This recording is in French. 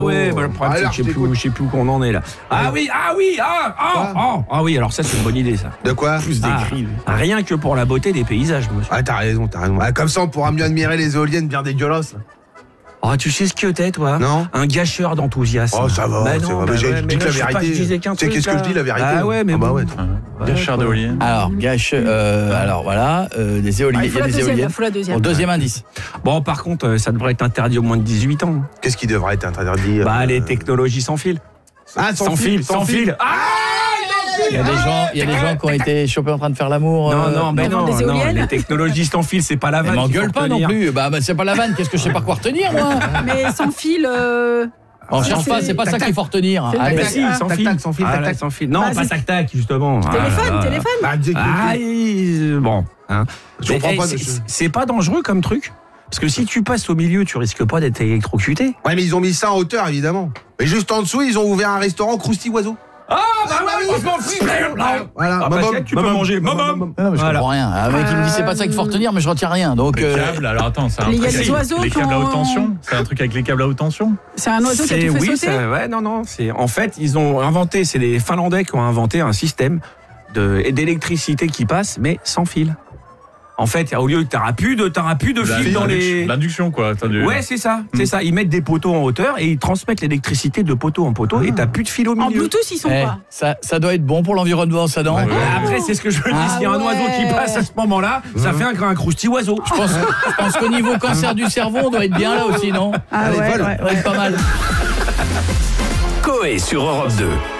Ouais, bah, le problème, c'est que je sais plus où qu'on en est là. Ah oui, alors ça c'est une bonne idée ça. De quoi? Rien que pour la beauté des paysages, monsieur. Ah, t'as raison. Ah, comme ça, on pourra mieux admirer les éoliennes bien dégueulasses. Ah, tu sais ce que t'es, toi? Non. Un gâcheur d'enthousiasme. Oh, ça va, c'est vrai. J'ai dit que la vérité. Je disais qu'un tu sais truc, qu'est-ce que je dis, la vérité? Ah ouais, mais bah bon. ouais. Gâcheur d'éoliennes. Alors, des éoliennes. Il faut la deuxième, il faut la deuxième. Bon, deuxième indice. Bon, par contre, ça devrait être interdit au moins de 18 ans. Qu'est-ce qui devrait être interdit? Bah, les technologies sans fil. Ah, sans fil. Ah, Il y a des gens qui ont été chopés en train de faire l'amour. Non, des éoliennes. les technologies sans fil, c'est pas la vanne. M'engueule pas non plus. Bah, c'est pas la vanne. Qu'est-ce que je sais pas quoi retenir, moi? Mais sans fil. On cherche pas, c'est pas ça qu'il faut retenir. Ah, bah si, sans fil. Sans fil, tac, tac. Sans fil. Non, Bah, pas c'est- tac-tac, justement. Téléphone. Bon. Hein. Je comprends pas, c'est pas dangereux comme truc? Parce que si tu passes au milieu, tu risques pas d'être électrocuté. Ouais, mais ils ont mis ça en hauteur, évidemment. Mais juste en dessous, ils ont ouvert un restaurant Krusty Oiseau. Ah, bah ouais, je m'en fiche. Voilà, Ah, bah, tu peux manger. Maman. Ah non, mais je comprends rien. Un mec qui me dit c'est pas ça qu'il faut retenir, mais je retiens rien. Donc Les câbles, alors attends, c'est un Il y a truc des avec oiseaux les qui câbles à ont- haute tension. C'est un truc avec les câbles à haute tension. C'est un oiseau qui a tout fait sauter. Non. En fait, ils ont inventé, c'est les Finlandais qui ont inventé un système d'électricité qui passe, mais sans fil. En fait, au lieu que t'auras plus de fil dans les... L'induction, quoi. Ouais, c'est ça. Ils mettent des poteaux en hauteur et ils transmettent l'électricité de poteau en poteau et t'as plus de fil au milieu. En Bluetooth, ils sont pas. ça doit être bon pour l'environnement, ça, non? Ouais. Après, c'est ce que je dis. S'il y a un oiseau qui passe à ce moment-là, ça fait un Krusty Oiseau. Je pense qu'au niveau cancer du cerveau, on doit être bien là aussi, non? Ah Allez, ouais, vole. ouais. Ça doit être pas mal. Coé sur Europe 2.